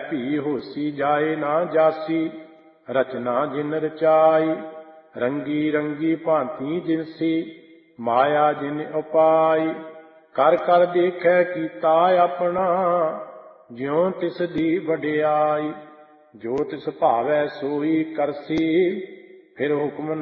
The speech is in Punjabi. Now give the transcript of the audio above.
ਭੀ ਹੋਸੀ ਜਾਏ ਨਾ ਜਾਸੀ। ਰਚਨਾ ਜਿਨ ਰਚਾਈ ਰੰਗੀ ਰੰਗੀ ਭਾਂਤੀ ਜਿਨਸੀ। ਮਾਇਆ ਜਿਨ ਉਪਾਈ ਕਰ ਕਰ ਦੇਖੈ ਕੀਤਾ ਆਪਣਾ। ਜਿਉ ਤਿਸ ਦੀ ਵਡਿਆਈ ਜੋ ਤਿਸ ਭਾਵੈ ਸੋਈ ਕਰਸੀ। ਫਿਰ ਹੁਕਮ